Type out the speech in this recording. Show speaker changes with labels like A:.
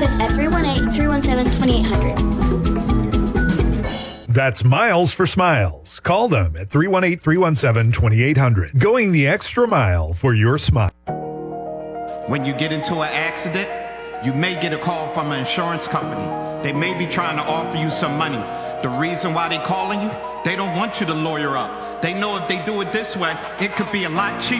A: office at 318-317-2800.
B: That's Miles for Smiles. Call them at 318-317-2800. Going the extra mile for your smile.
C: When you get into an accident, you may get a call from an insurance company. They may be trying to offer you some money. The reason why they calling you, they don't want you to lawyer up. They know if they do it this way, it could be a lot cheaper.